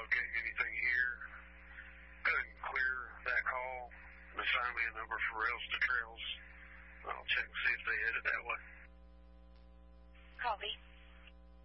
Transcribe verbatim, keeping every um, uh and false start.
locate anything here, go ahead and clear that call and assign me a number for rails to trails.